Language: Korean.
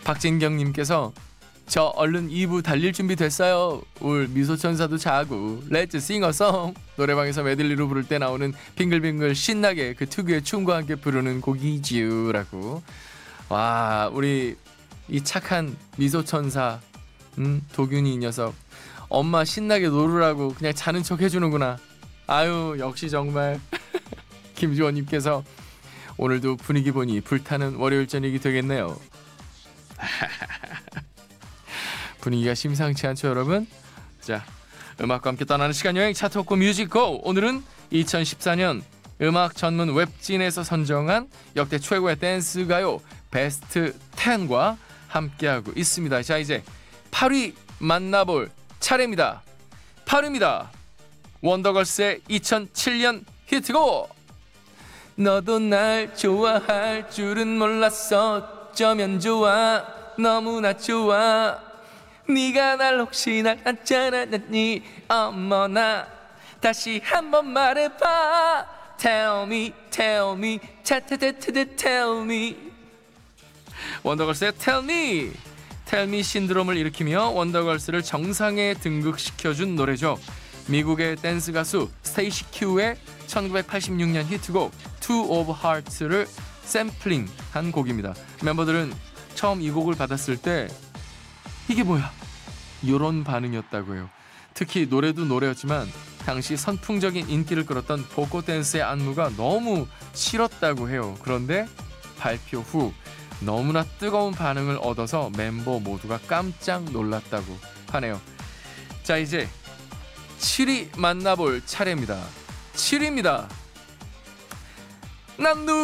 박진경님께서 저 얼른 2부 달릴 준비 됐어요. 울 미소천사도 자고 렛츠 싱어송. 노래방에서 메들리로 부를 때 나오는 빙글빙글 신나게 그 특유의 춤과 함께 부르는 곡이지요라고. 와, 우리 이 착한 미소천사 도균이 이 녀석 엄마 신나게 놀으라고 그냥 자는 척 해주는구나. 아유, 역시 정말. 김주원님께서 오늘도 분위기 보니 불타는 월요일 저녁이 되겠네요. 분위기가 심상치 않죠, 여러분? 자, 음악과 함께 떠나는 시간 여행 차트오고 뮤직고. 오늘은 2014년 음악 전문 웹진에서 선정한 역대 최고의 댄스 가요 베스트 10과 함께하고 있습니다. 자, 이제 8위 만나볼 차례입니다. 8위입니다. 원더걸스의 2007년 히트곡. 너도 날 좋아할 줄은 몰랐어. 어쩌면 좋아, 너무나 좋아. 네가 날 혹시 날 안짜라니. 어머나 다시 한번 말해봐. Tell me, tell me, tell me. 원더걸스의 Tell me. Tell me 신드롬을 일으키며 원더걸스를 정상에 등극시켜준 노래죠. 미국의 댄스 가수 스테이시 큐의 1986년 히트곡 Two of Hearts를 샘플링한 곡입니다. 멤버들은 처음 이 곡을 받았을 때 이게 뭐야? 이런 반응이었다고 해요. 특히 노래도 노래였지만 당시 선풍적인 인기를 끌었던 보코 댄스의 안무가 너무 싫었다고 해요. 그런데 발표 후 너무나 뜨거운 반응을 얻어서 멤버 모두가 깜짝 놀랐다고 하네요. 자, 이제 7위 만나볼 차례입니다. 7위입니다. 난